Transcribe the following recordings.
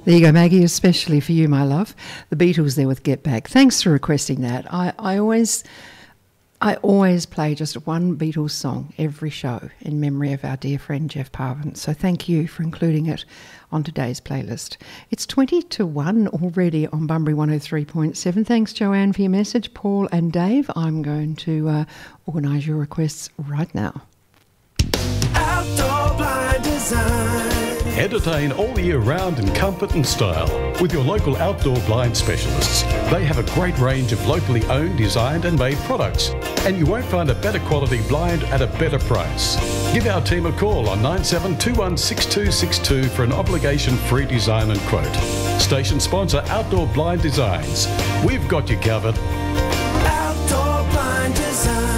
There you go, Maggie, especially for you, my love. The Beatles there with Get Back. Thanks for requesting that. I always play just one Beatles song every show in memory of our dear friend Jeff Parvin. So thank you for including it on today's playlist. It's 20 to 1 already on Bunbury 103.7. Thanks, Joanne, for your message. Paul and Dave, I'm going to organise your requests right now. Outdoor Blind Design. Entertain all year round in comfort and style with your local outdoor blind specialists. They have a great range of locally owned, designed and made products, and you won't find a better quality blind at a better price. Give our team a call on 97216262 for an obligation-free design and quote. Station sponsor Outdoor Blind Designs. We've got you covered. Outdoor Blind Designs.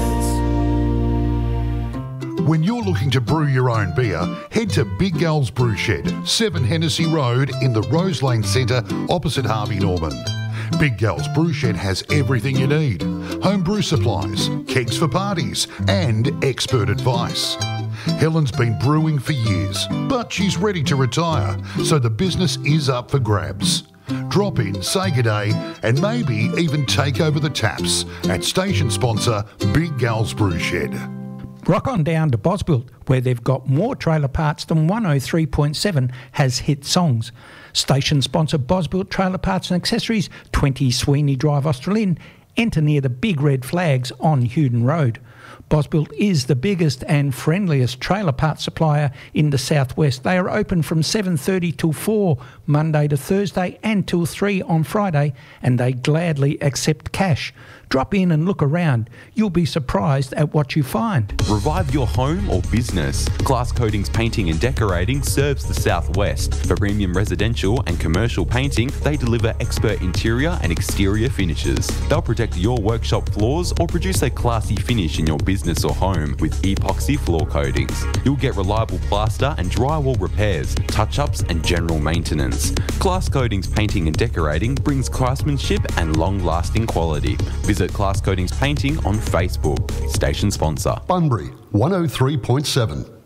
When you're looking to brew your own beer, head to Big Gal's Brew Shed, 7 Hennessy Road in the Rose Lane Centre opposite Harvey Norman. Big Gal's Brew Shed has everything you need: home brew supplies, kegs for parties and expert advice. Helen's been brewing for years, but she's ready to retire, so the business is up for grabs. Drop in, say good day, and maybe even take over the taps at station sponsor Big Gal's Brew Shed. Rock on down to Bosbuilt, where they've got more trailer parts than 103.7 has hit songs. Station sponsor Bosbuilt Trailer Parts and Accessories, 20 Sweeney Drive, Australind. Enter near the big red flags on Hewden Road. Bosbuilt is the biggest and friendliest trailer parts supplier in the southwest. They are open from 7:30 till 4 Monday to Thursday and till 3 on Friday, and they gladly accept cash. Drop in and look around. You'll be surprised at what you find. Revive your home or business. Glass Coatings Painting and Decorating serves the southwest. For premium residential and commercial painting, they deliver expert interior and exterior finishes. They'll protect your workshop floors or produce a classy finish in your business or home with epoxy floor coatings. You'll get reliable plaster and drywall repairs, touch-ups and general maintenance. Glass Coatings Painting and Decorating brings craftsmanship and long-lasting quality. Visit Glass Coatings Painting on Facebook. Station sponsor. Bunbury 103.7.